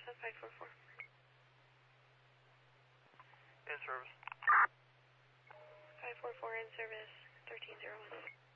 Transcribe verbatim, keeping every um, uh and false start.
five four four. In service. five four four in service, thirteen zero one.